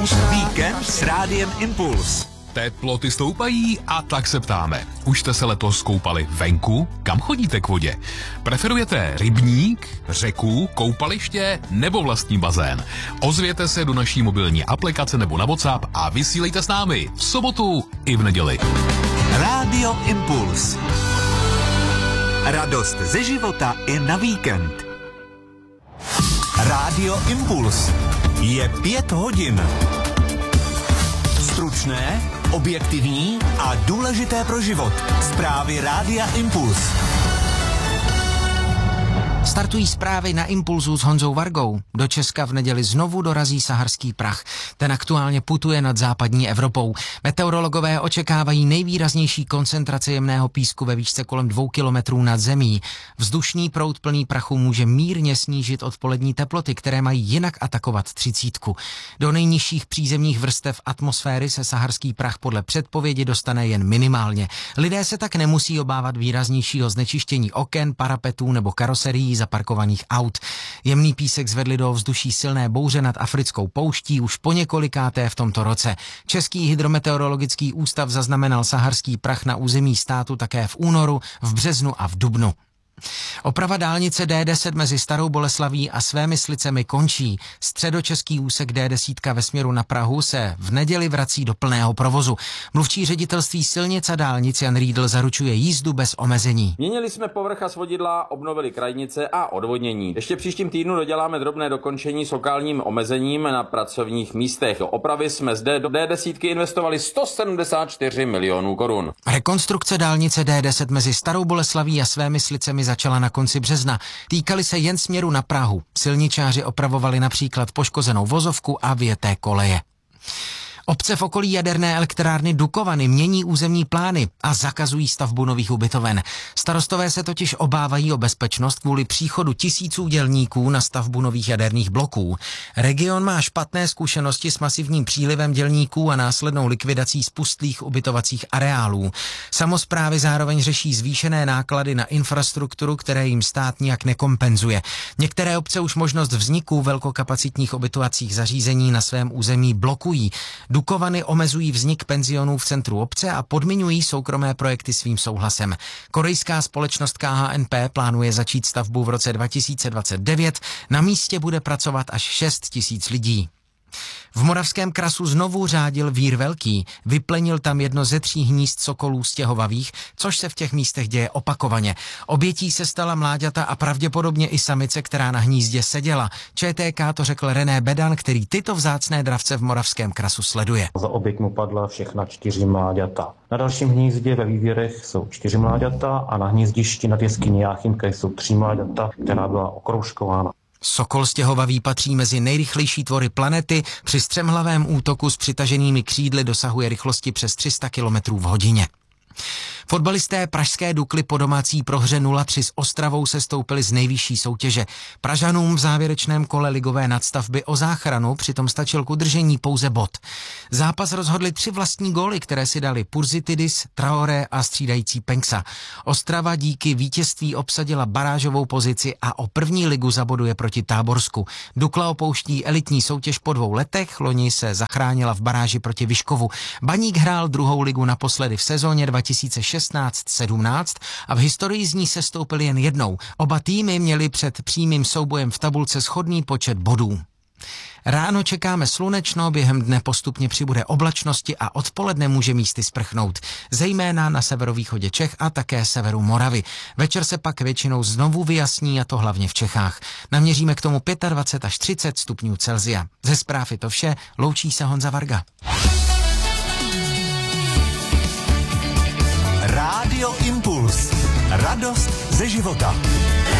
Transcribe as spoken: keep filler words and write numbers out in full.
Víkend s Rádiem Impuls. Teploty stoupají a tak se ptáme. Už jste se letos koupali venku? Kam chodíte k vodě? Preferujete rybník, řeku, koupaliště nebo vlastní bazén? Ozvěte se do naší mobilní aplikace nebo na WhatsApp a vysílejte s námi v sobotu i v neděli. Rádio Impuls. Radost ze života i na víkend. Rádio Impuls. Je pět hodin. Stručné, objektivní a důležité pro život. Zprávy Rádia Impuls. Startují zprávy na Impulzu s Honzou Vargou. Do Česka v neděli znovu dorazí saharský prach. Ten aktuálně putuje nad západní Evropou. Meteorologové očekávají nejvýraznější koncentrace jemného písku ve výšce kolem dvou kilometrů nad zemí. Vzdušný proud plný prachu může mírně snížit odpolední teploty, které mají jinak atakovat třicítku. Do nejnižších přízemních vrstev atmosféry se saharský prach podle předpovědi dostane jen minimálně. Lidé se tak nemusí obávat výraznějšího znečištění oken, parapetů nebo karoserií zaparkovaných aut. Jemný písek zvedli do ovzduší silné bouře nad africkou pouští už po několikáté v tomto roce. Český hydrometeorologický ústav zaznamenal saharský prach na území státu také v únoru, v březnu a v dubnu. Oprava dálnice D deset mezi Starou Boleslaví a Svémyslicemi končí. Středočeský úsek D deset ve směru na Prahu se v neděli vrací do plného provozu. Mluvčí ředitelství silnic a dálnic Jan Riedl zaručuje jízdu bez omezení. Měnili jsme povrch a svodidla, obnovili krajnice a odvodnění. Ještě příštím týdnu doděláme drobné dokončení s lokálním omezením na pracovních místech. Do opravy jsme zde do D deset investovali sto sedmdesát čtyři milionů korun. Rekonstrukce dálnice D deset mezi Starou Boleslaví a Svémyslicemi začala na konci března. Týkaly se jen směru na Prahu. Silničáři opravovali například poškozenou vozovku a vyjeté koleje. Obce v okolí jaderné elektrárny Dukovany mění územní plány a zakazují stavbu nových ubytoven. Starostové se totiž obávají o bezpečnost kvůli příchodu tisíců dělníků na stavbu nových jaderných bloků. Region má špatné zkušenosti s masivním přílivem dělníků a následnou likvidací spustlých ubytovacích areálů. Samosprávy zároveň řeší zvýšené náklady na infrastrukturu, které jim stát nijak nekompenzuje. Některé obce už možnost vzniku velkokapacitních ubytovacích zařízení na svém území blokují. Dukovany omezují vznik penzionů v centru obce a podmiňují soukromé projekty svým souhlasem. Korejská společnost K H N P plánuje začít stavbu v roce dva tisíce dvacet devět. Na místě bude pracovat až šest tisíc lidí. V Moravském Krasu znovu řádil vír velký. Vyplenil tam jedno ze tří hnízd sokolů stěhovavých, což se v těch místech děje opakovaně. Obětí se stala mláďata a pravděpodobně i samice, která na hnízdě seděla. Č T K to řekl René Bedan, který tyto vzácné dravce v Moravském Krasu sleduje. Za oběť mu padla všechna čtyři mláďata. Na dalším hnízdě ve vývěrech jsou čtyři mláďata a na hnízdišti nad jeskyní Jáchymka jsou tři mláďata, která byla okroužkována. Sokol stěhovavý patří mezi nejrychlejší tvory planety. Při střemhlavém útoku s přitaženými křídly dosahuje rychlosti přes tři sta kilometrů v hodině. Fotbalisté pražské Dukly po domácí prohře nula tři s Ostravou se stoupili z nejvyšší soutěže. Pražanům v závěrečném kole ligové nadstavby o záchranu přitom stačil k udržení pouze bod. Zápas rozhodli tři vlastní góly, které si dali Purzitidis, Traoré a střídající Penksa. Ostrava díky vítězství obsadila barážovou pozici a o první ligu zaboduje proti Táborsku. Dukla opouští elitní soutěž po dvou letech, loni se zachránila v baráži proti Vyškovu. Baník hrál druhou ligu naposledy v sezóně dva tisíce šestnáct sedmnáct a v historii z ní sestoupili jen jednou. Oba týmy měli před přímým soubojem v tabulce shodný počet bodů. Ráno čekáme slunečno, během dne postupně přibude oblačnosti a odpoledne může místy sprchnout, zejména na severovýchodě Čech a také severu Moravy. Večer se pak většinou znovu vyjasní, a to hlavně v Čechách. Naměříme k tomu dvacet pět až třicet stupňů Celsia. Ze zpráv je to vše, loučí se Honza Varga. Rádio Impuls. Radost ze života.